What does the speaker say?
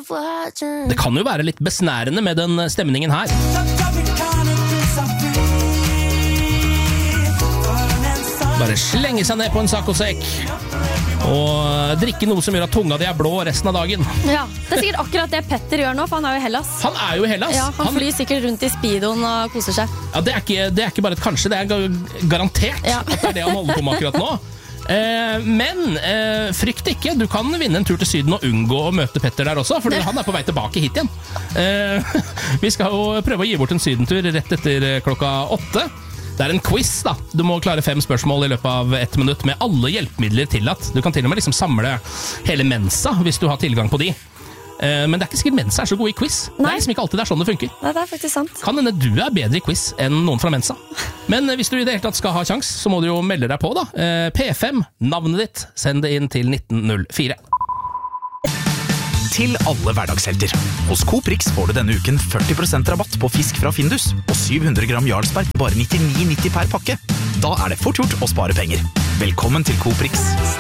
Det kan jo være litt besnærende med den stemningen her. Bare slenge seg ned på en saccosekk og drikke noe som gjør at tunga di er blå resten av dagen. Ja, det er sikkert akkurat det Petter gjør nå, for han er jo i Hellas. Han er jo i Hellas. Ja, han flyr sikkert rundt i speedoen og koser seg. Ja, det er ikke bare et kanskje, det er garantert at det er det han holder på med akkurat nå. Men frykt ikke, du kan vinne en tur til Syden og unngå å møte Petter der også, for han er på vei tilbake hit igjen. Vi skal jo prøve å gi bort en sydentur rett etter 8:00. Det er en quiz da, du må klare 5 spørsmål i løpet av 1 minutt med alle hjelpemidler tillatt. Du kan til og med liksom samle hele Mensa hvis du har tilgang på de. Men det er ikke sikkert Mensa er så god i quiz. Nei. Det er liksom ikke alltid det er sånn det funker. Nei, det er faktisk sant. Kan hende du er bedre i quiz enn noen fra Mensa. Men hvis du i det hele tatt skal ha sjans, så må du jo melde deg på da. P5, navnet ditt, send det inn til 1904. Til alle hverdagshelter. Hos Coop Rix får du denne uken 40% rabatt på fisk fra Findus og 700 gram Jarlsberg bare 99,90 per pakke. Da er det fort gjort å spare penger. Velkommen til Coop Rix.